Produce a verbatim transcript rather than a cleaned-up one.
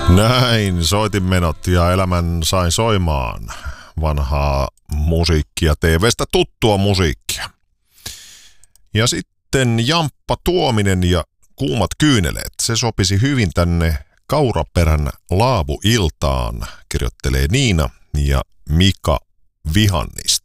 Näin soitinmenot ja elämän sain soimaan. Vanhaa musiikkia, T V:stä tuttua musiikkia. Ja sitten Jamppa Tuominen ja Kuumat kyyneleet. Se sopisi hyvin tänne Kauraperän Laavu-iltaan, kirjoittelee Niina ja Mika Vihannista.